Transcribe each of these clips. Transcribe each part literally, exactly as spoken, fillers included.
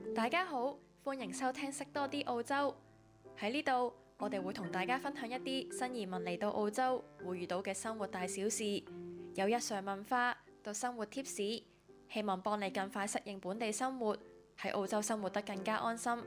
大家好，歡迎收聽識多啲澳洲。喺呢度，我哋會同大家分享一啲新移民嚟到澳洲會遇到嘅生活大小事，由日常文化到生活貼士，希望幫你更快適應本地生活，喺澳洲生活得更加安心。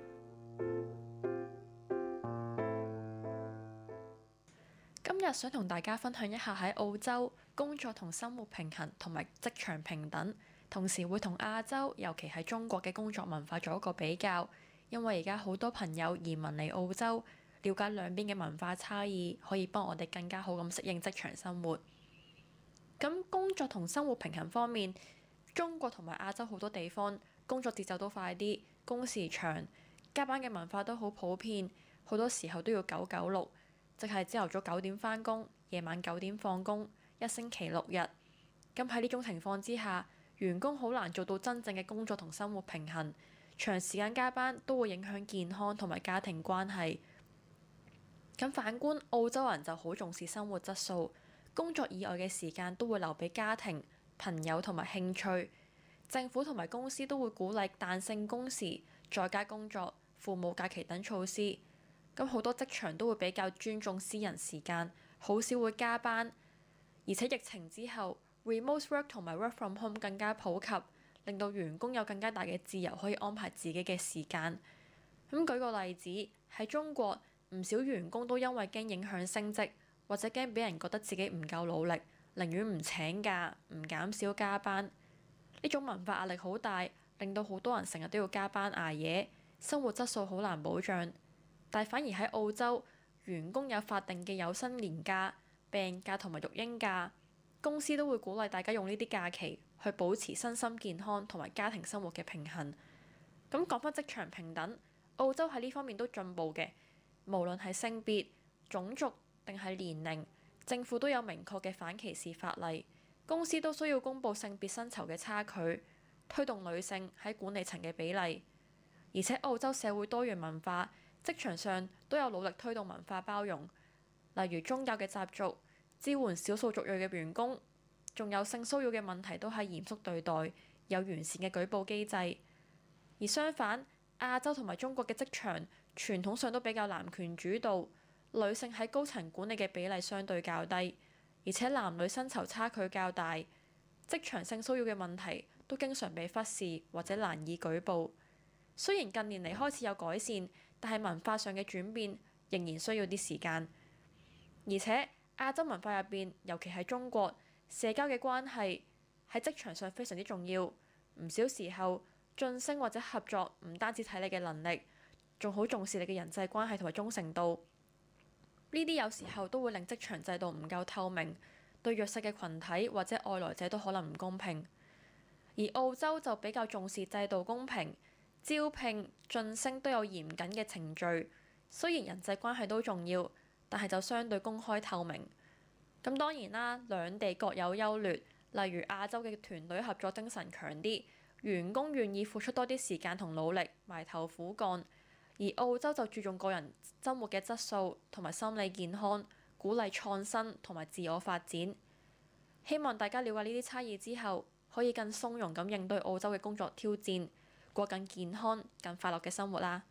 今日想同大家分享一下喺澳洲工作同生活平衡同埋職場平等，同時會同亞洲，尤其係中國嘅工作文化做一個比較，因為而家好多朋友移民嚟澳洲，了解兩邊嘅文化差異，可以幫我哋更加好咁適應職場生活。咁工作同生活平衡方面，中國同埋亞洲好多地方工作節奏都快啲，工時長，加班嘅文化都好普遍，好多時候都要九九六。即係朝頭早九點返工，夜晚九點放工，一星期六日。咁喺呢種情況之下，員工好難做到真正嘅工作同生活平衡，長時間加班都會影響健康同埋家庭關係。咁反觀澳洲人就好重視生活質素，工作以外嘅時間都會留俾家庭、朋友同埋興趣。政府同埋公司都會鼓勵彈性工時、在家工作、父母假期等措施。咁好多職場都會比較尊重私人時間，好少會加班。而且疫情之後，remote work 同埋 work from home 更加普及，令到員工有更加大嘅自由可以安排自己嘅時間。咁舉個例子，喺中國唔少員工都因為驚影響升職，或者驚俾人覺得自己唔夠努力，寧願唔請假、唔減少加班。呢種文化壓力好大，令到好多人成日都要加班捱夜，生活質素好難保障。但反而喺澳洲，員工有法定嘅有薪年假、病假同埋育嬰假，公司都會鼓勵大家用呢啲假期去保持身心健康同埋家庭生活嘅平衡。咁講返職場平等，澳洲喺呢方面都進步嘅，無論係性別、種族定係年齡，政府都有明確嘅反歧視法例，公司都需要公佈性別薪酬嘅差距，推動女性喺管理層嘅比例。而且澳洲社會多元文化，職場上都有努力推動文化包容，例如宗教嘅習俗、支援少數族裔嘅員工，仲有性騷擾嘅問題都係嚴肅對待，有完善嘅舉報機制。而相反，亞洲同埋中國嘅職場傳統上都比較男權主導，女性喺高層管理嘅比例相對較低，而且男女薪酬差距較大，職場性騷擾嘅問題都經常被忽視或者難以舉報。雖然近年嚟開始有改善，但係文化上嘅轉變仍然需要啲時間。而且亞洲文化入邊，尤其係中國，社交嘅關係喺職場上非常之重要。唔少時候晉升或者合作唔單止睇你嘅能力，仲好重視你嘅人際關係同埋忠誠度。呢啲有時候都會令職場制度唔夠透明，對弱勢嘅群體或者外來者都可能唔公平。而澳洲就比較重視制度公平。招聘、晉升都有嚴謹嘅程序，雖然人際關係都重要，但係就相對公開透明。咁當然啦，兩地各有優劣，例如亞洲嘅團隊合作精神強啲，員工願意付出多啲時間同努力，埋頭苦幹；而澳洲就注重個人生活嘅質素同埋心理健康，鼓勵創新同埋自我發展。希望大家了解呢啲差異之後，可以更從容咁應對澳洲嘅工作挑戰，過更健康、更快樂嘅生活啦！